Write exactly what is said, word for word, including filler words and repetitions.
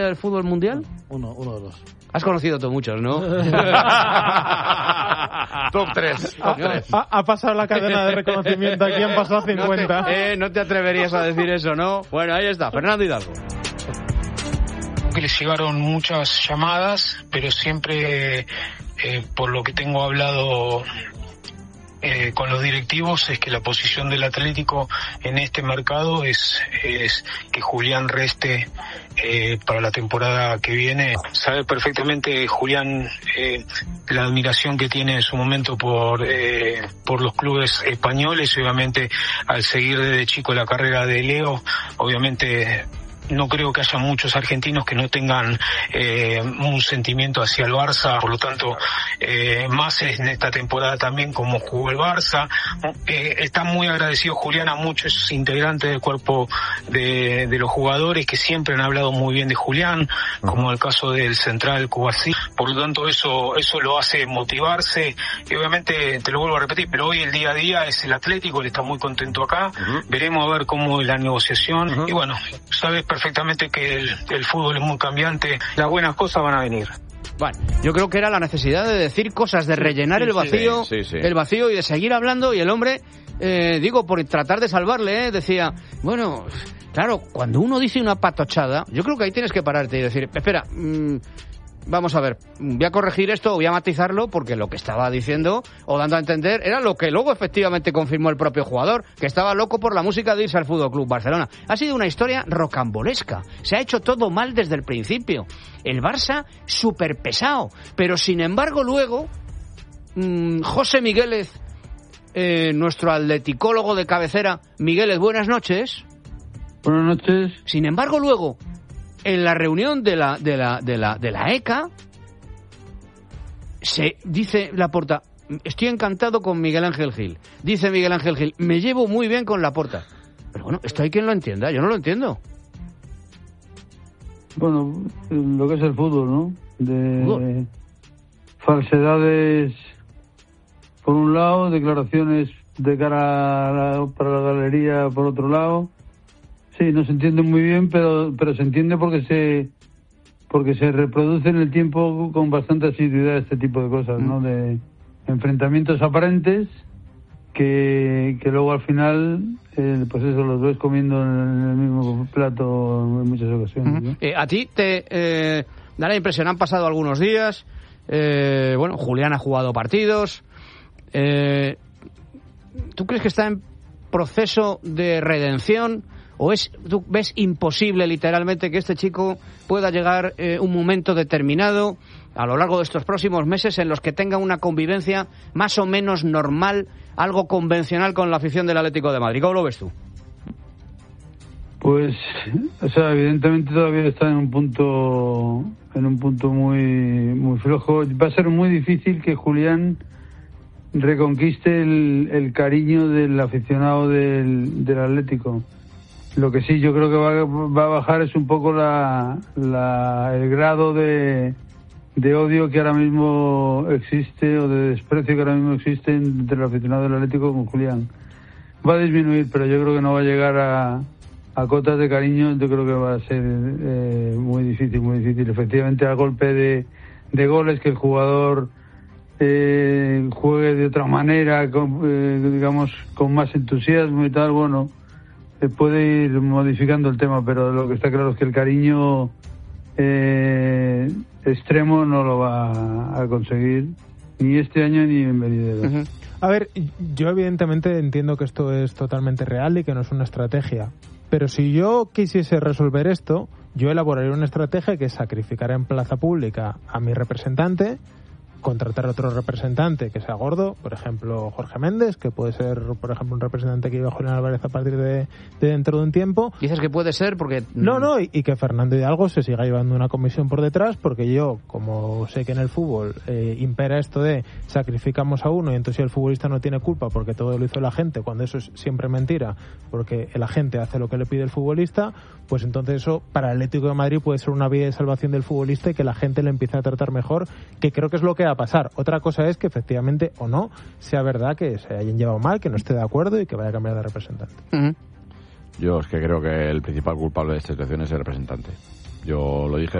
del fútbol mundial? Uno, uno de los. Has conocido tú muchos, ¿no? Top tres. Top tres. Ha, ha pasado la cadena de reconocimiento, aquí han pasado cincuenta. No te, eh, no te atreverías a decir eso, ¿no? Bueno, ahí está, Fernando Hidalgo. Que les llegaron muchas llamadas, pero siempre, eh, por lo que tengo hablado eh, con los directivos, es que la posición del Atlético en este mercado es, es que Julián reste eh, para la temporada que viene. Sabe perfectamente Julián eh, la admiración que tiene en su momento por eh, por los clubes españoles, y obviamente al seguir desde chico la carrera de Leo, obviamente no creo que haya muchos argentinos que no tengan eh, un sentimiento hacia el Barça, por lo tanto, eh, más en esta temporada también como jugó el Barça. Eh, está muy agradecido Julián a muchos integrantes del cuerpo de, de los jugadores que siempre han hablado muy bien de Julián, como el caso del central Kubasi. Por lo tanto, eso eso lo hace motivarse, y obviamente, te lo vuelvo a repetir, pero hoy el día a día es el Atlético, él está muy contento acá. Uh-huh. Veremos a ver cómo es la negociación. Uh-huh. Y bueno, sabes perfectamente que el, el fútbol es muy cambiante, las buenas cosas van a venir. Bueno, yo creo que era la necesidad de decir cosas, de rellenar el vacío, sí, sí, sí. el vacío y de seguir hablando, y el hombre, eh, digo, por tratar de salvarle, eh, decía, bueno, claro, cuando uno dice una patochada, yo creo que ahí tienes que pararte y decir, espera, mmm, vamos a ver, voy a corregir esto o voy a matizarlo, porque lo que estaba diciendo o dando a entender era lo que luego efectivamente confirmó el propio jugador, que estaba loco por la música de irse al Fútbol Club Barcelona. Ha sido una historia rocambolesca, se ha hecho todo mal desde el principio. El Barça súper pesado, pero sin embargo luego mmm, José Migueles, eh, nuestro atleticólogo de cabecera. Migueles, buenas noches. Buenas noches. Sin embargo luego, en la reunión de la de la de la de la E C A, se dice Laporta, estoy encantado con Miguel Ángel Gil. Dice Miguel Ángel Gil, me llevo muy bien con Laporta. Pero bueno, esto hay quien lo entienda, yo no lo entiendo. Bueno, lo que es el fútbol, ¿no? De ¿Fútbol? Falsedades por un lado, declaraciones de cara a la, para la galería por otro lado. Sí, no se entiende muy bien, pero pero se entiende porque se porque se reproduce en el tiempo con bastante asiduidad este tipo de cosas, ¿no? De enfrentamientos aparentes que que luego al final, eh, pues eso, los ves comiendo en el mismo plato en muchas ocasiones, ¿no? Eh, a ti te eh, da la impresión, han pasado algunos días, eh, bueno, Julián ha jugado partidos, eh, ¿tú crees que está en proceso de redención? ¿O es, tú ves imposible literalmente que este chico pueda llegar eh, un momento determinado a lo largo de estos próximos meses en los que tenga una convivencia más o menos normal, algo convencional con la afición del Atlético de Madrid? ¿Cómo lo ves tú? Pues, o sea, evidentemente todavía está en un punto, en un punto muy, muy flojo. Va a ser muy difícil que Julián reconquiste el, el cariño del aficionado del, del Atlético. Lo que sí yo creo que va, va a bajar es un poco la, la el grado de, de odio que ahora mismo existe, o de desprecio que ahora mismo existe entre el aficionado del Atlético con Julián. Va a disminuir, pero yo creo que no va a llegar a, a cotas de cariño. Yo creo que va a ser eh, muy difícil, muy difícil. Efectivamente, a golpe de, de goles, que el jugador eh, juegue de otra manera, con, eh, digamos, con más entusiasmo y tal, bueno, se puede ir modificando el tema, pero lo que está claro es que el cariño eh, extremo no lo va a conseguir ni este año ni en venidero. Uh-huh. A ver, yo evidentemente entiendo que esto es totalmente real y que no es una estrategia, pero si yo quisiese resolver esto, yo elaboraría una estrategia que es sacrificar en plaza pública a mi representante, contratar a otro representante que sea gordo, por ejemplo Jorge Méndez, que puede ser, por ejemplo, un representante que lleva Julián Álvarez a partir de, de dentro de un tiempo. Dices que puede ser porque... No, no, y, y que Fernando Hidalgo se siga llevando una comisión por detrás, porque yo, como sé que en el fútbol eh, impera esto de sacrificamos a uno y entonces el futbolista no tiene culpa porque todo lo hizo la gente, cuando eso es siempre mentira, porque el agente hace lo que le pide el futbolista, pues entonces eso para el Atlético de Madrid puede ser una vía de salvación del futbolista y que la gente le empiece a tratar mejor, que creo que es lo que a pasar. Otra cosa es que efectivamente o no sea verdad que se hayan llevado mal, que no esté de acuerdo y que vaya a cambiar de representante. Uh-huh. Yo es que creo que el principal culpable de esta situación es el representante. Yo lo dije